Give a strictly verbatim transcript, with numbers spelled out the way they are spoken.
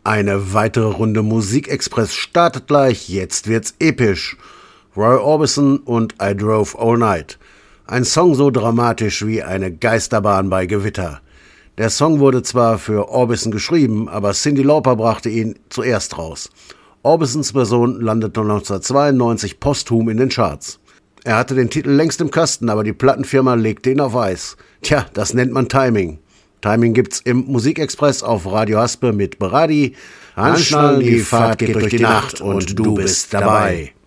Eine weitere Runde Musikexpress startet gleich, jetzt wird's episch. Roy Orbison und I Drove All Night. Ein Song so dramatisch wie eine Geisterbahn bei Gewitter. Der Song wurde zwar für Orbison geschrieben, aber Cyndi Lauper brachte ihn zuerst raus. Orbisons Version landete neunzehnhundertzweiundneunzig posthum in den Charts. Er hatte den Titel längst im Kasten, aber die Plattenfirma legte ihn auf Eis. Tja, das nennt man Timing. Timing gibt's im Musikexpress auf Radio Haspe mit Beradi. Anschnallen, die Fahrt geht durch die Nacht und du bist dabei.